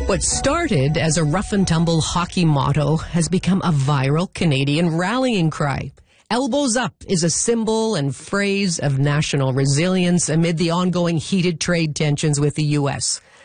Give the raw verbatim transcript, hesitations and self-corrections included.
What started as a rough and tumble hockey motto has become a viral Canadian rallying cry. Elbows up is a symbol and phrase of national resilience amid the ongoing heated trade tensions with the U S.